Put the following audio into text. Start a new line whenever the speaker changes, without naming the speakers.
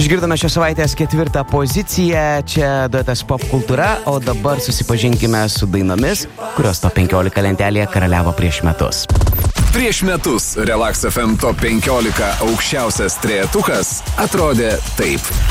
Išgirdome šią savaitės 4 poziciją, čia duetas Pop Kultūra, o dabar susipažinkime su dainomis, kurios Top 15 lentelėje karaliavo prieš metus.
Prieš metus Relax FM Top 15 aukščiausias trejetukas atrodė taip.